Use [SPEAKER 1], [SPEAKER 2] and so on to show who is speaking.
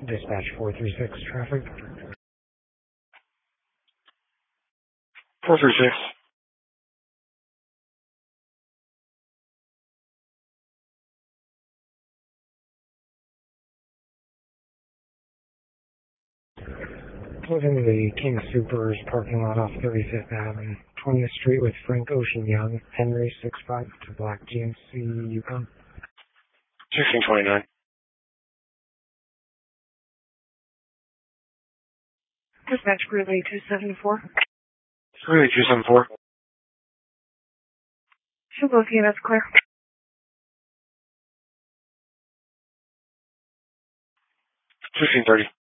[SPEAKER 1] Dispatch 436 traffic.
[SPEAKER 2] 436.
[SPEAKER 1] Closing the King Soopers parking lot off 35th Avenue, 20th Street with Frank Ocean Young, Henry 65 to Black GMC Yukon.
[SPEAKER 2] 1629.
[SPEAKER 3] Dispatch Greeley 274.
[SPEAKER 2] Greeley 274.
[SPEAKER 3] Show both units clear.
[SPEAKER 2] 1630.